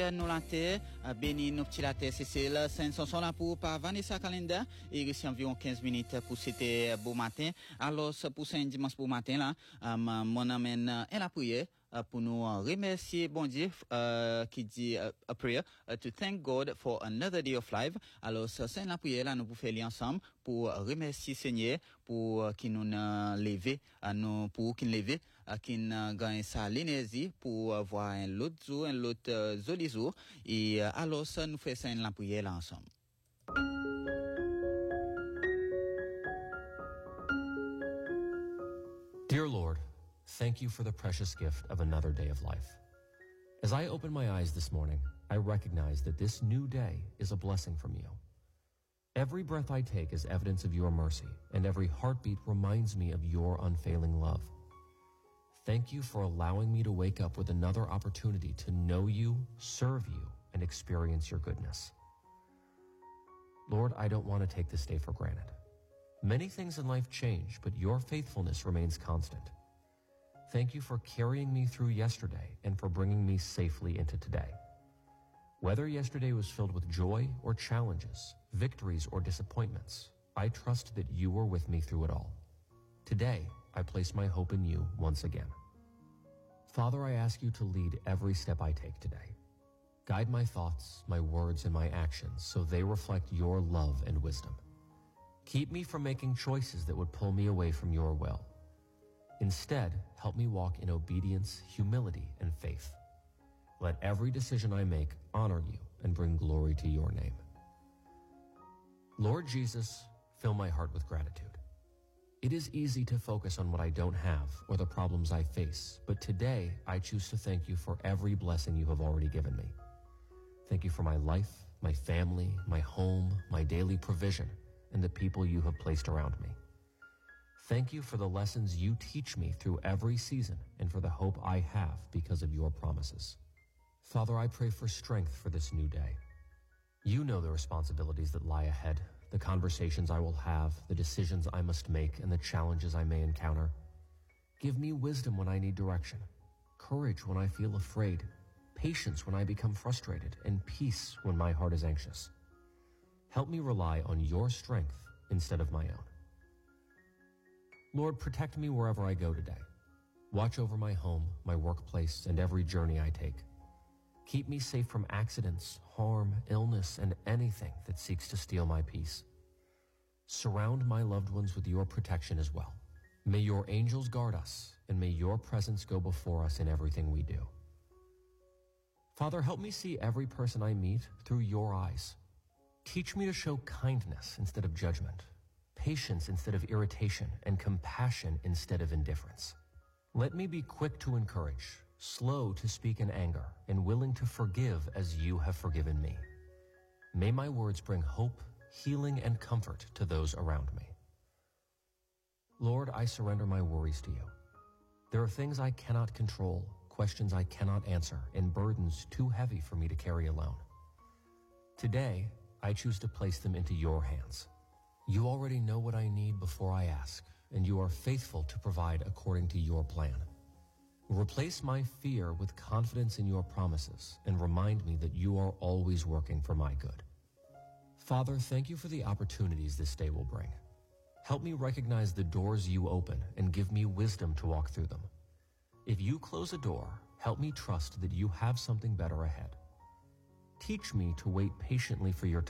Nous laté, béni nous petit laté, c'est la chanson là pour par Vanessa Calenda et il environ 15 minutes pour c'était beau matin. Alors pour ce dimanche beau matin là, mon amène la prière pour nous remercier bon Dieu qui dit a prayer to thank God for another day of life. Alors c'est la prière là nous pour faire ensemble pour remercier Seigneur pour qui nous lever nous pour qui lever qui gagne sa l'énergie pour avoir un autre jour un autre joli jour et alors ça nous fait ça la prière là ensemble. Dear Lord, thank you for the precious gift of another day of life. As I open my eyes this morning, I recognize that this new day is a blessing from you. Every breath I take is evidence of your mercy, and every heartbeat reminds me of your unfailing love. Thank you for allowing me to wake up with another opportunity to know you, serve you, and experience your goodness. Lord, I don't want to take this day for granted. Many things in life change, but your faithfulness remains constant. Thank you for carrying me through yesterday and for bringing me safely into today. Whether yesterday was filled with joy or challenges, victories or disappointments, I trust that you were with me through it all. Today, I place my hope in you once again. Father, I ask you to lead every step I take today. Guide my thoughts, my words, and my actions so they reflect your love and wisdom. Keep me from making choices that would pull me away from your will. Instead, help me walk in obedience, humility, and faith. Let every decision I make honor you and bring glory to your name. Lord Jesus, fill my heart with gratitude. It is easy to focus on what I don't have or the problems I face, but today I choose to thank you for every blessing you have already given me. Thank you for my life, my family, my home, my daily provision, and the people you have placed around me. Thank you for the lessons you teach me through every season and for the hope I have because of your promises. Father, I pray for strength for this new day. You know the responsibilities that lie ahead, the conversations I will have, the decisions I must make, and the challenges I may encounter. Give me wisdom when I need direction, courage when I feel afraid, patience when I become frustrated, and peace when my heart is anxious. Help me rely on your strength instead of my own. Lord, protect me wherever I go today. Watch over my home, my workplace, and every journey I take. Keep me safe from accidents, harm, illness, and anything that seeks to steal my peace. Surround my loved ones with your protection as well. May your angels guard us, and may your presence go before us in everything we do. Father, help me see every person I meet through your eyes. Teach me to show kindness instead of judgment, patience instead of irritation, and compassion instead of indifference. Let me be quick to encourage, slow to speak in anger, and willing to forgive as you have forgiven me. May my words bring hope, healing, and comfort to those around me. Lord, I surrender my worries to you. There are things I cannot control, questions I cannot answer, and burdens too heavy for me to carry alone. Today, I choose to place them into your hands. You already know what I need before I ask, and you are faithful to provide according to your plan. Replace my fear with confidence in your promises and remind me that you are always working for my good. Father, thank you for the opportunities this day will bring. Help me recognize the doors you open and give me wisdom to walk through them. If you close a door, help me trust that you have something better ahead. Teach me to wait patiently for your